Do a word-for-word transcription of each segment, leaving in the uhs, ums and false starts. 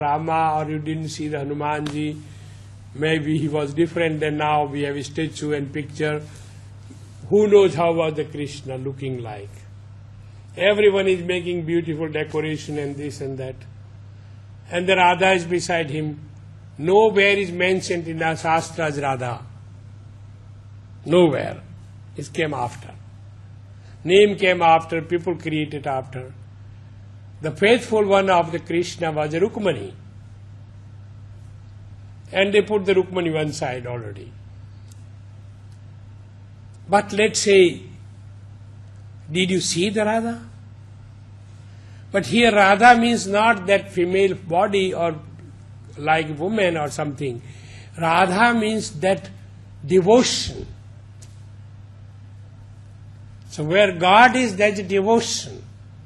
Rama, or you didn't see the Hanumanji. Maybe he was different than now. We have a statue and picture. Who knows how was the Krishna looking like? Everyone is making beautiful decoration and this and that. And the Radha is beside him. Nowhere is mentioned in the Shastras Radha. Nowhere. It came after. Name came after, people created after. The faithful one of the Krishna was Rukmani. And they put the Rukmani one side already. But let's say, did you see the Radha? But here Radha means not that female body or like woman or something. Radha means that devotion. So where God is, there's devotion.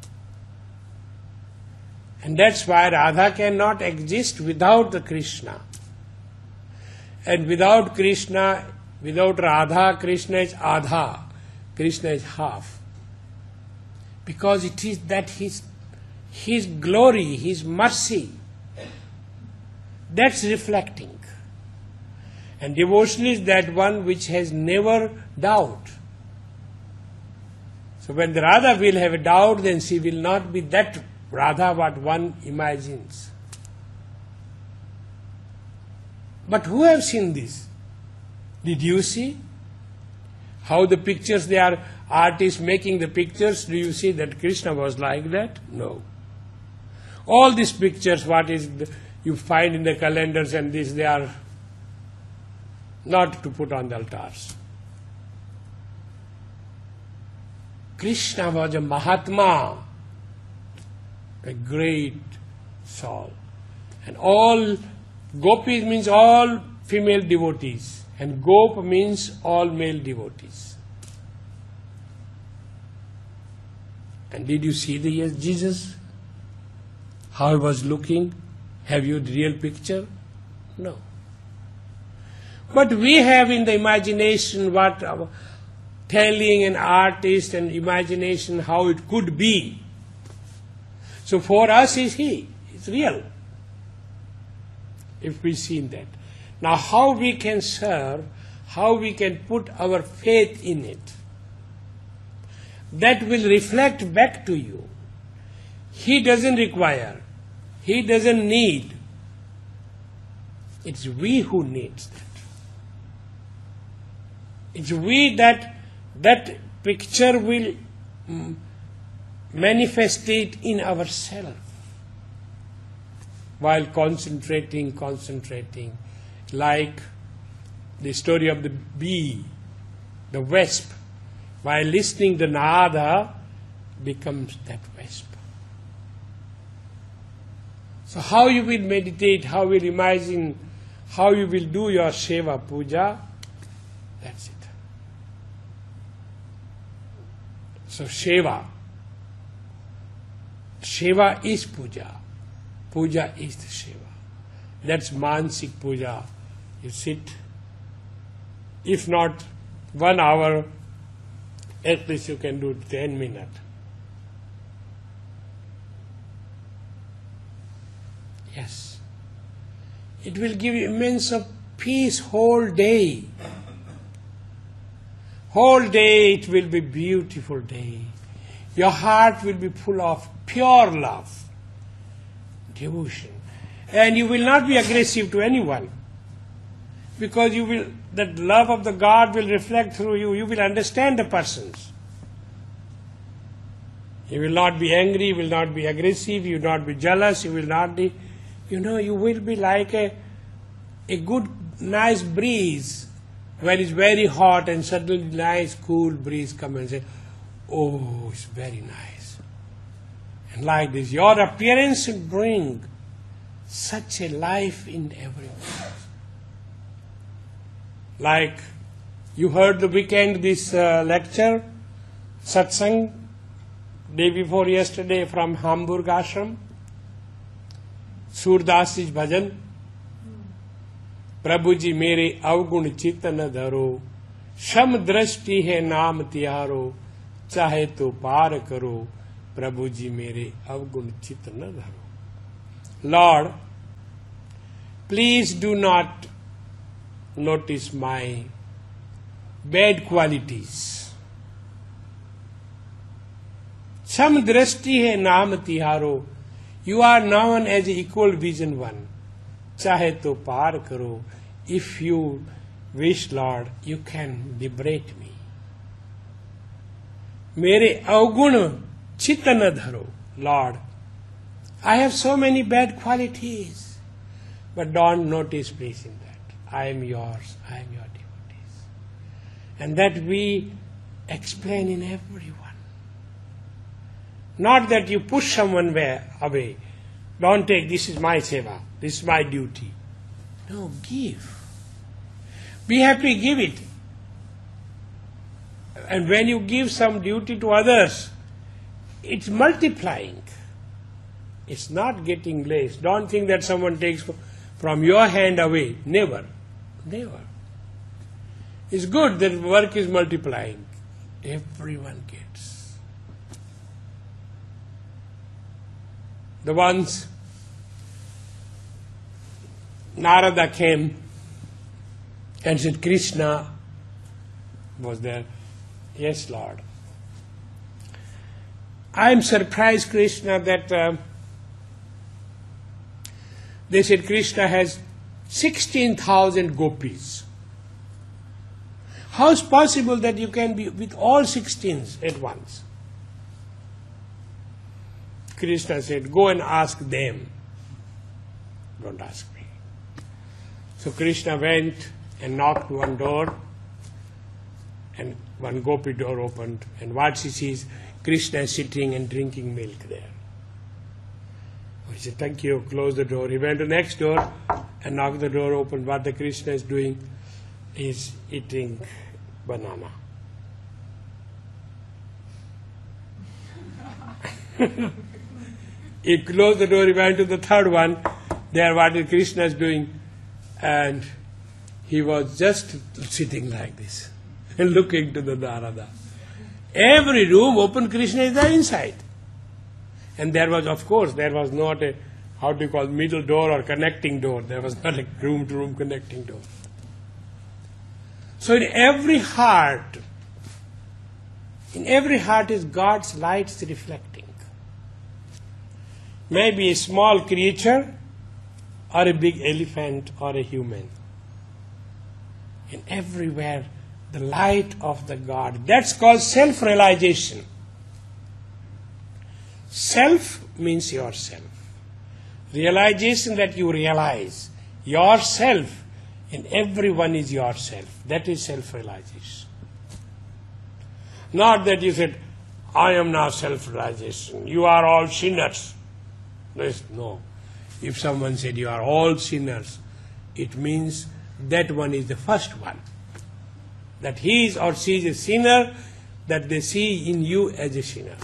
And that's why Radha cannot exist without the Krishna. And without Krishna, without Radha, Krishna is Adha. Krishna is half. Because it is that His, His glory, His mercy, that's reflecting. And devotion is that one which has never doubt. So when the Radha will have a doubt, then she will not be that Radha what one imagines. But who have seen this? Did you see? How the pictures, they are artists making the pictures. Do you see that Krishna was like that? No. All these pictures, what is the, you find in the calendars and this, they are not to put on the altars. Krishna was a Mahatma, a great soul. And all gopis means all female devotees. And gop means all male devotees. And did you see the yes, Jesus? How he was looking? Have you the real picture? No. But we have in the imagination what our telling an artist and imagination how it could be. So for us is he, it's real. If we see that. Now how we can serve, how we can put our faith in it, that will reflect back to you. He doesn't require, he doesn't need. It's we who needs that. It's we that that picture will mm, manifest it in ourselves. While concentrating, concentrating, like the story of the bee, the wasp, while listening the nada, becomes that wasp. So how you will meditate, how you will imagine, how you will do your seva puja, that's it. So seva, seva is puja. Puja is the seva. That's mansik puja. You sit, if not one hour, at least you can do ten minutes. Yes. It will give you immense of peace whole day. Whole day it will be beautiful day. Your heart will be full of pure love, devotion. And you will not be aggressive to anyone. Because you will, that love of the God will reflect through you. You will understand the persons. You will not be angry, you will not be aggressive, you will not be jealous, you will not be, you know, you will be like a, a good, nice breeze when it's very hot and suddenly nice, cool breeze comes and says, oh, it's very nice. And like this, your appearance will bring such a life in everyone. Like you heard the weekend this uh, lecture, satsang, day before yesterday from Hamburg Ashram, Surdas's bhajan, प्रभु जी मेरे अवगुण चित्त न धरो, शम दृष्टि है नाम तिहारो, चाहे तो पार करो, प्रभु जी मेरे अवगुण चित्त न धरो. Lord, please do not notice my bad qualities. Sam drashti hai naam tiharo. You are known as equal vision one. Chahe to paar karo. If you wish, Lord, you can liberate me. Mere avgun chitta na dharo. Lord, I have so many bad qualities, but don't notice please in that. I am yours, I am your devotees. And that we explain in everyone. Not that you push someone away. Don't take, this is my seva, this is my duty. No, give. Be happy, give it. And when you give some duty to others, it's multiplying. It's not getting less. Don't think that someone takes from your hand away. Never. Never. It's good that work is multiplying. Everyone gets. The ones Narada came and said, Krishna was there. Yes, Lord. I am surprised, Krishna, that uh, they said Krishna has sixteen thousand gopis. How is it possible that you can be with all sixteens at once? Krishna said, go and ask them. Don't ask me. So Krishna went and knocked one door, and one gopi door opened, and what she sees, Krishna is sitting and drinking milk there. He said, thank you, close the door. He went to the next door and knocked the door open. What the Krishna is doing is eating banana. He closed the door, he went to the third one. There what the Krishna is doing, and he was just sitting like this and looking to the Narada. Every room open, Krishna is there inside. And there was, of course, there was not a, how do you call, middle door or connecting door. There was not a room-to-room connecting door. So in every heart, in every heart is God's lights reflecting. Maybe a small creature or a big elephant or a human. And everywhere the light of the God. That's called self-realization. Self means yourself. Realization that you realize yourself and everyone is yourself. That is self-realization. Not that you said, I am now self-realization. You are all sinners. No. If someone said you are all sinners, it means that one is the first one. That he is or she is a sinner, that they see in you as a sinner.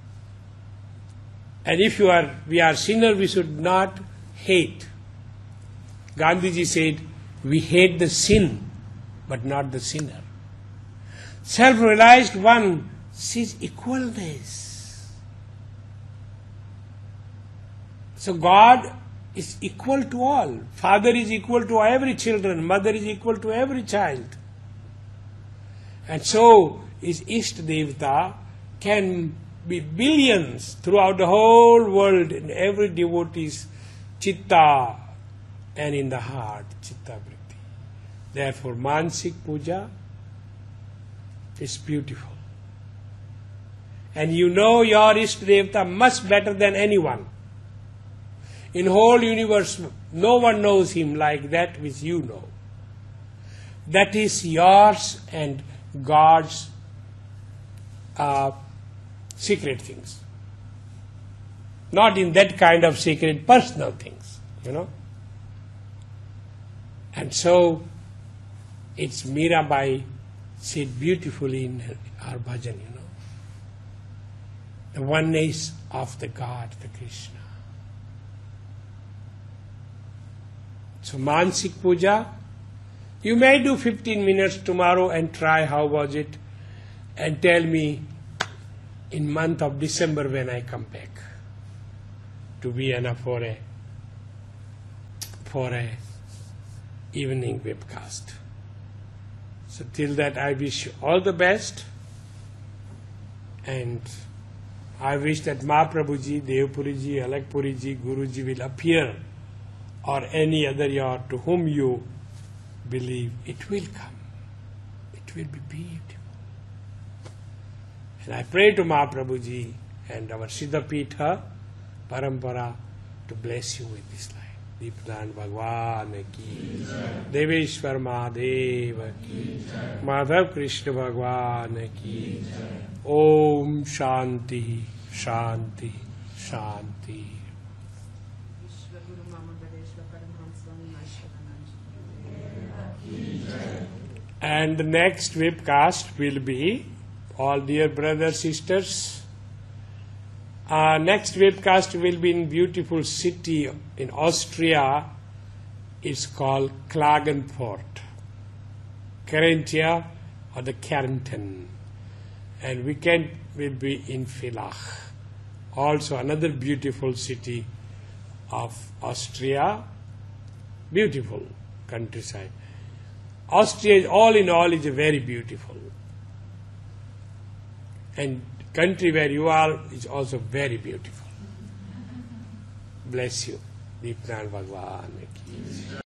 And if you are, we are sinner, we should not hate. Gandhiji said, we hate the sin, but not the sinner. Self-realized one sees equalness. So God is equal to all. Father is equal to every children. Mother is equal to every child. And so is Ishta Devata can be billions throughout the whole world in every devotee's chitta and in the heart, chitta vritti. Therefore, Mansik Puja is beautiful. And you know your Ishta Devata much better than anyone. In whole universe, no one knows him like that which you know. That is yours and God's uh, secret things. Not in that kind of secret personal things, you know. And so, it's Mirabai said beautifully in her, our bhajan, you know. The oneness of the God, the Krishna. So Mansik Puja, you may do fifteen minutes tomorrow and try how was it and tell me in month of December when I come back to Vienna for a, for a evening webcast. So till that I wish you all the best, and I wish that Mahaprabhuji, Devpuriji, Alakpuriji, Guruji will appear, or any other your to whom you believe. It will come. It will be beautiful. And I pray to Mahaprabhuji and our Siddhapitha Parampara to bless you with this life. Deepnand Bhagwan ki, Deveshwar Mahadev ki, Madhav Krishna Bhagwan ki, Om Shanti, Shanti, Shanti. And the next webcast will be, all dear brothers, sisters, Uh, next webcast will be in beautiful city in Austria. It's called Klagenfurt, Carinthia or the Carenton. And weekend will be in Villach, also another beautiful city of Austria, beautiful countryside. Austria, all in all, is a very beautiful. And country where you are is also very beautiful. Bless you. Deepnand Bhagwan ki.